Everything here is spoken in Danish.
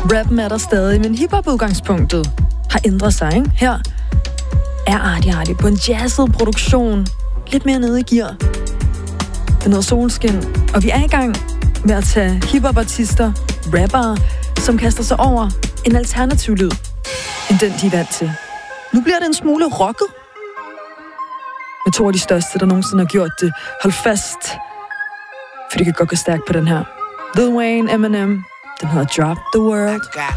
Rappen er der stadig, men hiphop-udgangspunktet har ændret sig, ikke? Her er Artie på en jazzet produktion, lidt mere nede i gear. Den hedder Solskin, og vi er i gang med at tage hiphop-artister, rappere, som kaster sig over en alternativ lyd, end den de er vant til. Nu bliver det en smule rocket. Med to af de største, der nogensinde har gjort det. Hold fast, for det kan godt gå stærkt på den her. Lil Wayne, Eminem, den hedder Drop the World.